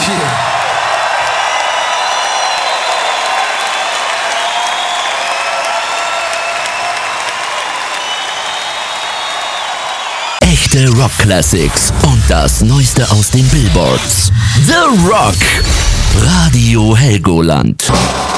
viel. Echte Rock Classics und das Neueste aus den Billboards. The Rock. Radio Helgoland.